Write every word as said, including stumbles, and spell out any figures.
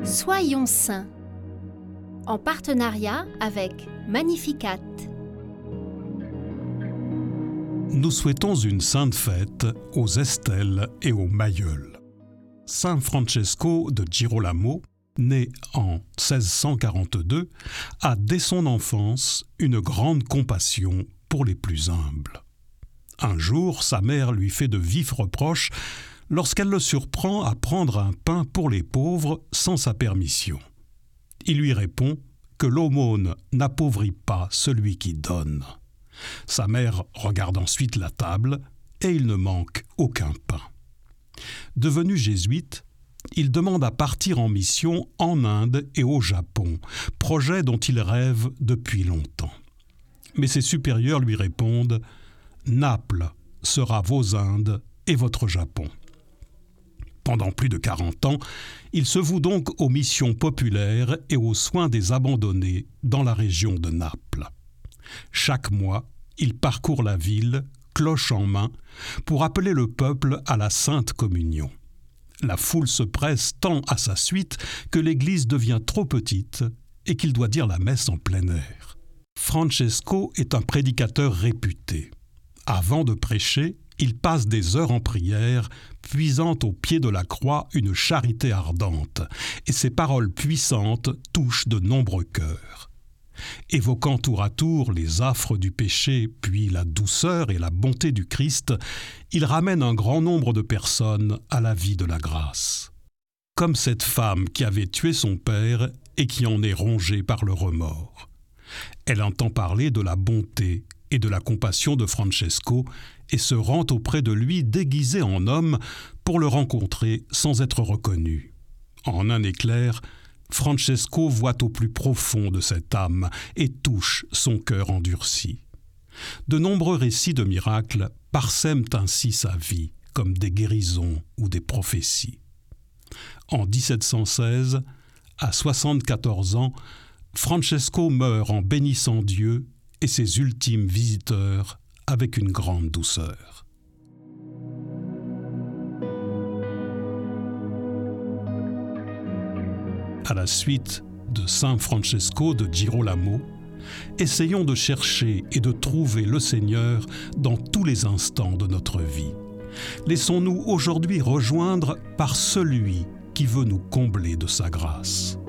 Soyons saints, en partenariat avec Magnificat. Nous souhaitons une sainte fête aux Estelle et aux Mayeuls. Saint Francesco de Girolamo, né en seize cent quarante-deux, a dès son enfance une grande compassion pour les plus humbles. Un jour, sa mère lui fait de vifs reproches lorsqu'elle le surprend à prendre un pain pour les pauvres sans sa permission. Il lui répond que l'aumône n'appauvrit pas celui qui donne. Sa mère regarde ensuite la table et il ne manque aucun pain. Devenu jésuite, il demande à partir en mission en Inde et au Japon, projet dont il rêve depuis longtemps. Mais ses supérieurs lui répondent « Naples sera vos Indes et votre Japon ». Pendant plus de quarante ans, il se voue donc aux missions populaires et aux soins des abandonnés dans la région de Naples. Chaque mois, il parcourt la ville, cloche en main, pour appeler le peuple à la Sainte Communion. La foule se presse tant à sa suite que l'église devient trop petite et qu'il doit dire la messe en plein air. Francesco est un prédicateur réputé. Avant de prêcher, il passe des heures en prière, puisant au pied de la croix une charité ardente, et ses paroles puissantes touchent de nombreux cœurs. Évoquant tour à tour les affres du péché, puis la douceur et la bonté du Christ, il ramène un grand nombre de personnes à la vie de la grâce. Comme cette femme qui avait tué son père et qui en est rongée par le remords. Elle entend parler de la bonté et de la compassion de Francesco et se rend auprès de lui déguisé en homme pour le rencontrer sans être reconnu. En un éclair, Francesco voit au plus profond de cette âme et touche son cœur endurci. De nombreux récits de miracles parsèment ainsi sa vie, comme des guérisons ou des prophéties. En dix-sept cent seize, à soixante-quatorze ans, Francesco meurt en bénissant Dieu et ses ultimes visiteurs avec une grande douceur. À la suite de Saint Francesco de Girolamo, essayons de chercher et de trouver le Seigneur dans tous les instants de notre vie. Laissons-nous aujourd'hui rejoindre par celui qui veut nous combler de sa grâce.